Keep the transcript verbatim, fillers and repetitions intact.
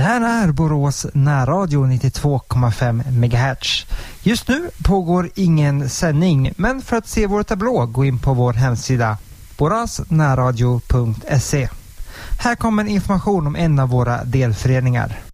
Det här är Borås närradio nittiotvå komma fem megahertz. Just nu pågår ingen sändning, men för att se vår tablå gå in på vår hemsida borasnärradio punkt se. Här kommer information om en av våra delföreningar.